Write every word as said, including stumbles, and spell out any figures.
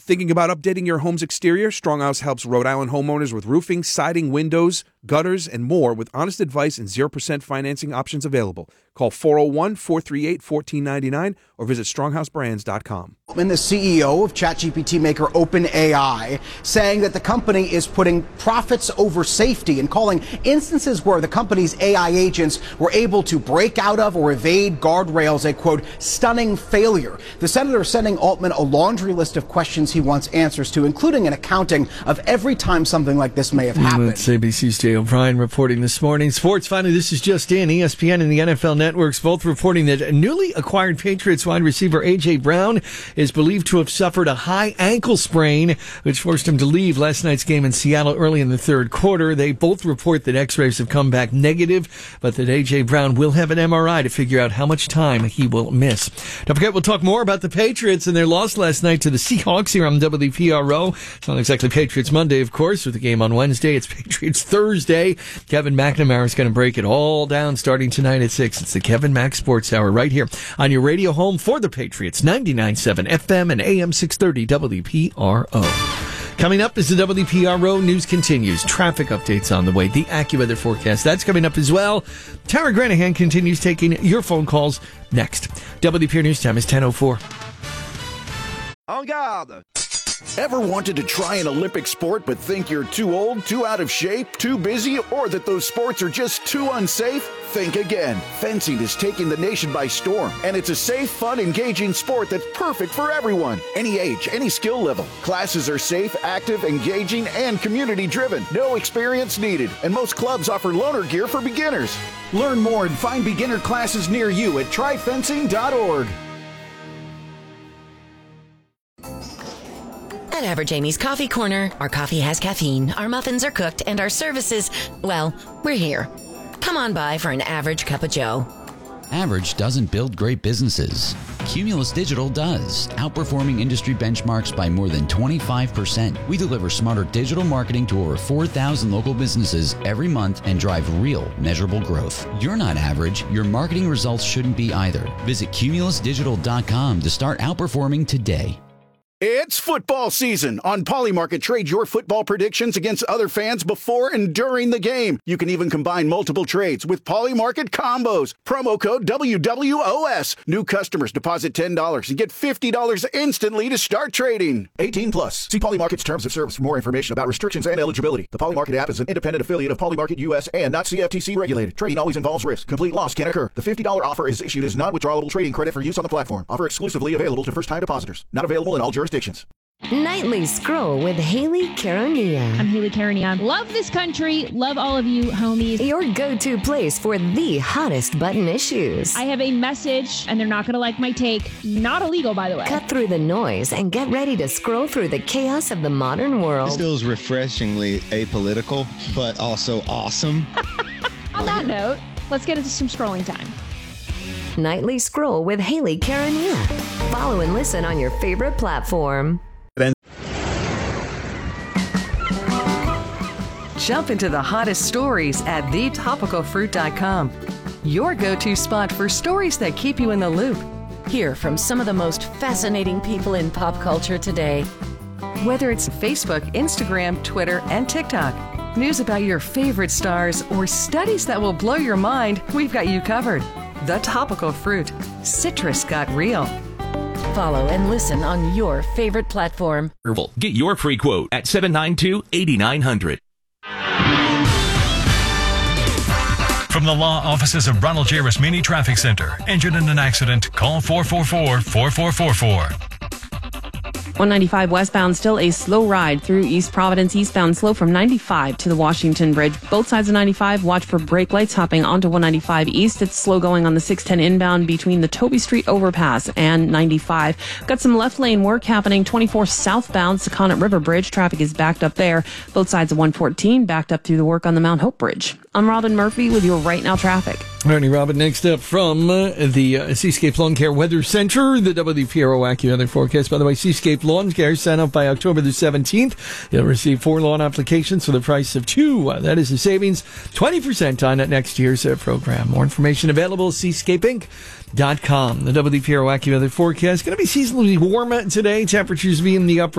Thinking about updating your home's exterior? Stronghouse helps Rhode Island homeowners with roofing, siding, windows, gutters, and more with honest advice and zero percent financing options available. Call four oh one, four three eight, one four nine nine or visit stronghouse brands dot com. And the C E O of ChatGPT maker OpenAI saying that the company is putting profits over safety and calling instances where the company's A I agents were able to break out of or evade guardrails a, quote, stunning failure. The senator sending Altman a laundry list of questions he wants answers to, including an accounting of every time something like this may have happened. That's A B C's Jay O'Brien reporting this morning. Sports, finally, this is just in. E S P N and the N F L networks both reporting that newly acquired Patriots wide receiver A J. Brown is believed to have suffered a high ankle sprain, which forced him to leave last night's game in Seattle early in the third quarter. They both report that x-rays have come back negative, but that A J. Brown will have an M R I to figure out how much time he will miss. Don't forget, we'll talk more about the Patriots and their loss last night to the Seahawks here on W P R O. It's not exactly Patriots Monday, of course, with the game on Wednesday. It's Patriots Thursday. Kevin McNamara is going to break it all down starting tonight at six. It's the Kevin Mack Sports Hour right here on your radio home for the Patriots, ninety-nine point seven F M and A M six thirty W P R O. Coming up as the W P R O news continues. Traffic updates on the way. The AccuWeather forecast, that's coming up as well. Tara Granahan continues taking your phone calls next. W P R News Time is ten oh four. En garde! Ever wanted to try an Olympic sport but think you're too old, too out of shape, too busy, or that those sports are just too unsafe? Think again. Fencing is taking the nation by storm, and it's a safe, fun, engaging sport that's perfect for everyone. Any age, any skill level. Classes are safe, active, engaging, and community-driven. No experience needed, and most clubs offer loaner gear for beginners. Learn more and find beginner classes near you at try fencing dot org. At Average Amy's Coffee Corner, our coffee has caffeine, our muffins are cooked, and our services, well, we're here. Come on by for an average cup of joe. Average doesn't build great businesses. Cumulus Digital does, outperforming industry benchmarks by more than twenty-five percent. We deliver smarter digital marketing to over four thousand local businesses every month and drive real, measurable growth. You're not average. Your marketing results shouldn't be either. Visit cumulus digital dot com to start outperforming today. It's football season. On Polymarket, trade your football predictions against other fans before and during the game. You can even combine multiple trades with Polymarket combos. Promo code W W O S. New customers deposit ten dollars and get fifty dollars instantly to start trading. eighteen plus. See Polymarket's terms of service for more information about restrictions and eligibility. The Polymarket app is an independent affiliate of Polymarket U S and not C F T C regulated. Trading always involves risk. Complete loss can occur. The fifty dollars offer is issued as non-withdrawable trading credit for use on the platform. Offer exclusively available to first-time depositors. Not available in all jurisdictions. Nightly Scroll with Haley Caronia. I'm Haley Caronia. Love this country. Love all of you, homies. Your go-to place for the hottest button issues. I have a message, and they're not going to like my take. Not illegal, by the way. Cut through the noise and get ready to scroll through the chaos of the modern world. This feels refreshingly apolitical, but also awesome. On that note, let's get into some scrolling time. Nightly Scroll with Haley Caronia. Follow and listen on your favorite platform. Jump into the hottest stories at the topical fruit dot com. Your go-to spot for stories that keep you in the loop. Hear from some of the most fascinating people in pop culture today. Whether it's Facebook, Instagram, Twitter, and TikTok, news about your favorite stars, or studies that will blow your mind, we've got you covered. The Topical Fruit. Citrus got real. Follow and listen on your favorite platform. Get your free quote at seven nine two, eight nine zero zero. From the law offices of Ronald J. Rasmini Traffic Center. Injured in an accident? Call four four four, four four four four. one ninety-five westbound, still a slow ride through East Providence. Eastbound slow from ninety-five to the Washington Bridge. Both sides of ninety-five, watch for brake lights hopping onto one ninety-five East. It's slow going on the six ten inbound between the Toby Street overpass and ninety-five. Got some left lane work happening. twenty-four southbound, Sakonnet River Bridge. Traffic is backed up there. Both sides of one fourteen backed up through the work on the Mount Hope Bridge. I'm Robin Murphy with your Right Now traffic. All righty, Robin, next up from uh, the uh, Seascape Lawn Care Weather Center, the W P R O AccuWeather forecast. By the way, Seascape Lawn Care, sign up by October the seventeenth. You'll receive four lawn applications for the price of two. Uh, that is a savings, twenty percent on next year's uh, program. More information available, seascape inc dot com. The W P R O AccuWeather forecast going to be seasonally warm today. Temperatures be in the upper